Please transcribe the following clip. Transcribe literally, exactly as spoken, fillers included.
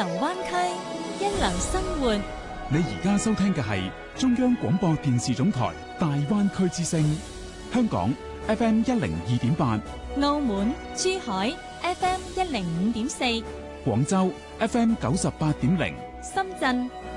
流灣區，一流生活。 你而家收聽嘅係中央廣播電視總台大灣區之聲，香港 F M 一零二點八， 澳門、珠海 F M 一零五點四， 廣州 F M 九十八點零， 深圳